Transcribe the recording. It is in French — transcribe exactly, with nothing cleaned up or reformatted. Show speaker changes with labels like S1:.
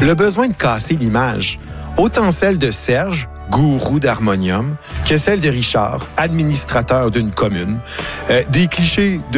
S1: le besoin de casser l'image, autant celle de Serge, gourou d'harmonium, que celle de Richard, administrateur d'une commune. Euh, des clichés de